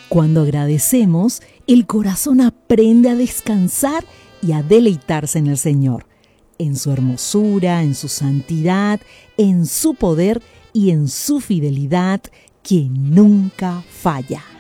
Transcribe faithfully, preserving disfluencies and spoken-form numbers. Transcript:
Cuando agradecemos, el corazón aprende a descansar y a deleitarse en el Señor, en su hermosura, en su santidad, en su poder y en su fidelidad que nunca falla.